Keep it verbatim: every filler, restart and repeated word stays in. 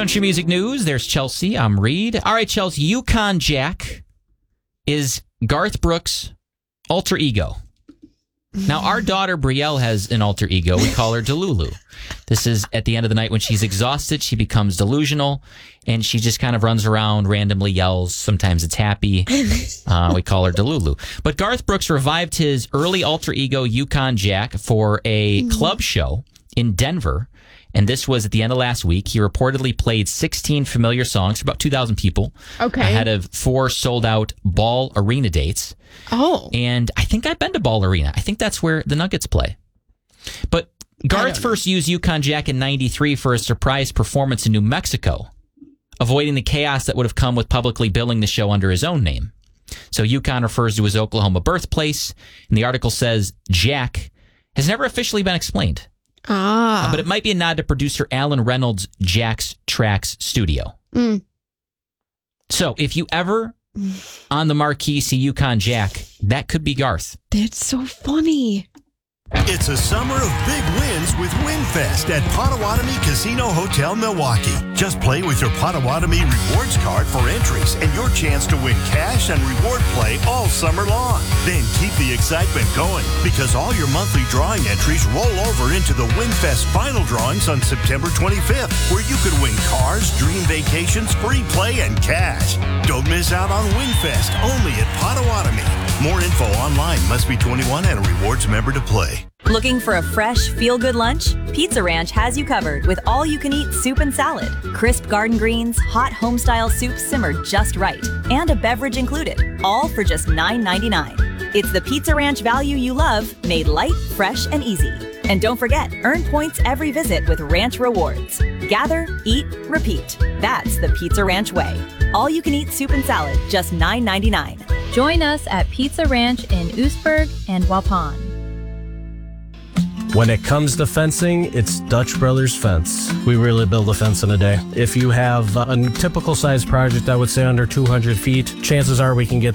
Country music news. There's Chelsea. I'm Reed. All right, Chelsea. Yukon Jack is Garth Brooks' alter ego. Now, our daughter Brielle has an alter ego. We call her Delulu. This is at the end of the night when she's exhausted. She becomes delusional, and she just kind of runs around, randomly yells. Sometimes it's happy. Uh, we call her Delulu. But Garth Brooks revived his early alter ego, Yukon Jack, for a club show in Denver. And this was at the end of last week. He reportedly played sixteen familiar songs for about two thousand people. Okay. Ahead of four sold-out Ball Arena dates. Oh. And I think I've been to Ball Arena. I think that's where the Nuggets play. But Garth first used Yukon Jack in ninety-three for a surprise performance in New Mexico, avoiding the chaos that would have come with publicly billing the show under his own name. So Yukon refers to his Oklahoma birthplace, and the article says Jack has never officially been explained. Ah. Uh, but it might be a nod to producer Alan Reynolds' Jack's Tracks studio. Mm. So if you ever on the marquee see Yukon Jack, that could be Garth. That's so funny. It's a summer of big wins with WinFest at Potawatomi Casino Hotel, Milwaukee. Just play with your Potawatomi Rewards card for entries and your chance to win cash and reward play all summer long. Then keep the excitement going because all your monthly drawing entries roll over into the WinFest final drawings on September twenty-fifth, where you could win cars, dream vacations, free play, and cash. Don't miss out on WinFest, only at Potawatomi. More info online. Must be twenty-one and a rewards member to play. Looking for a fresh, feel-good lunch? Pizza Ranch has you covered with all-you-can-eat soup and salad. Crisp garden greens, hot home-style soups simmered just right, and a beverage included, all for just nine ninety-nine. It's the Pizza Ranch value you love, made light, fresh, and easy. And don't forget, earn points every visit with Ranch Rewards. Gather, eat, repeat. That's the Pizza Ranch way. All-you-can-eat soup and salad, just nine ninety-nine. Join us at Pizza Ranch in Oostburg and Waupun. When it comes to fencing, it's Dutch Brothers Fence. We really build a fence in a day. If you have a typical size project, I would say under two hundred feet, chances are we can get